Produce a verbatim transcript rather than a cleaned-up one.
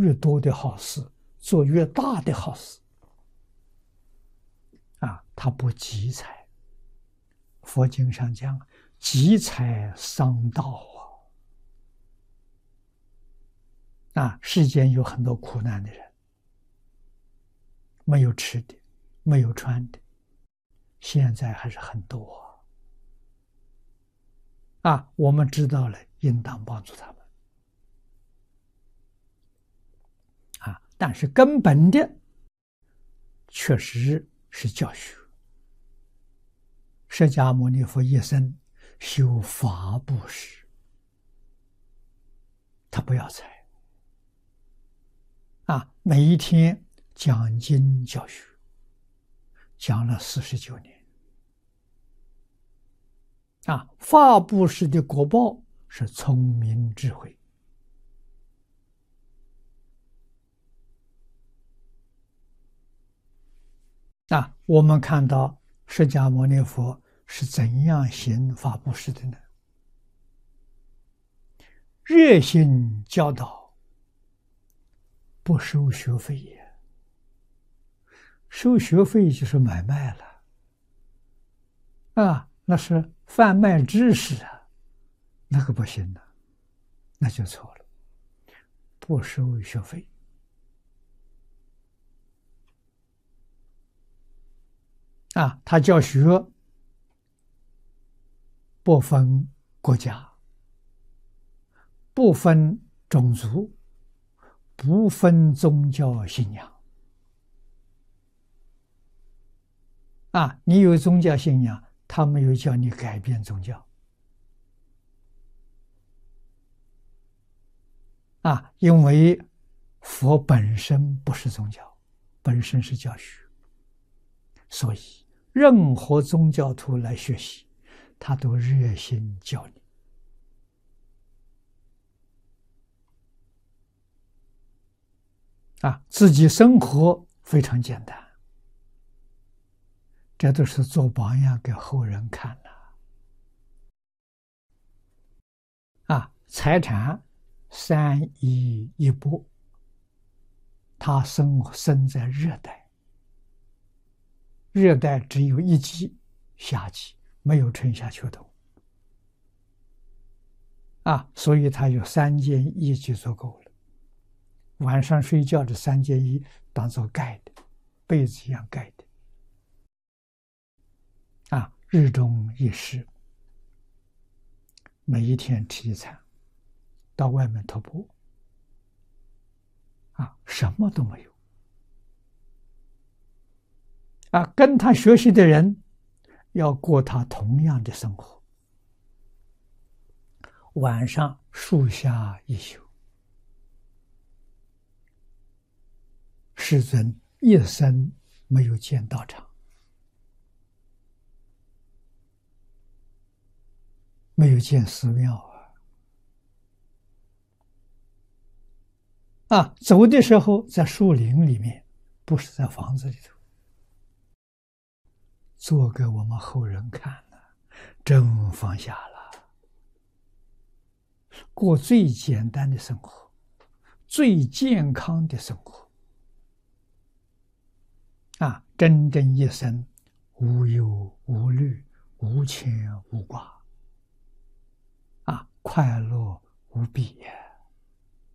越多的好事，做越大的好事。啊，他不积财。佛经上讲，积财伤道啊！啊，世间有很多苦难的人，没有吃的，没有穿的，现在还是很多啊！啊，我们知道了，应当帮助他们啊！但是根本的，确实是教学。释迦牟尼佛一生修法布施，他不要财啊！每一天讲经教学，讲了四十九年啊！法布施的果报是聪明智慧啊！我们看到释迦牟尼佛是怎样行法布施的呢？热心教导，不收学费也。收学费就是买卖了啊，那是贩卖知识啊，那个不行的，那就错了。不收学费啊，他教学不分国家，不分种族，不分宗教信仰啊！你有宗教信仰，他没有叫你改变宗教啊，因为佛本身不是宗教，本身是教学，所以任何宗教徒来学习，他都热心教你啊，自己生活非常简单，这都是做榜样给后人看的啊。财产三衣一钵，他生生在热带，热带只有一季夏季，没有春夏秋冬啊，所以他有三件衣就足够了。晚上睡觉的三件衣当做盖的，被子一样盖的啊，日中一食，每一天吃一餐，到外面徒步啊，什么都没有啊，跟他学习的人要过他同样的生活。晚上树下一宿，世尊一生没有见道场，没有见寺庙啊！啊，走的时候在树林里面，不是在房子里头，做给我们后人看了，真放下了，过最简单的生活，最健康的生活啊！真正一生无忧无虑，无牵无挂啊，快乐无比呀！